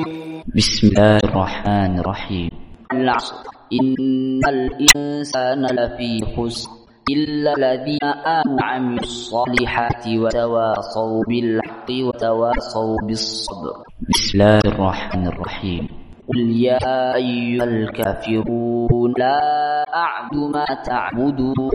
بسم الله الرحمن الرحيم. العصر إن الإنسان لفي خسر إلا الذين آمنوا وعملوا الصالحات وتواصوا بالحق وتواصوا بالصبر. بسم الله الرحمن الرحيم. قل يا أيها الكافرون لا أعبد ما تعبدون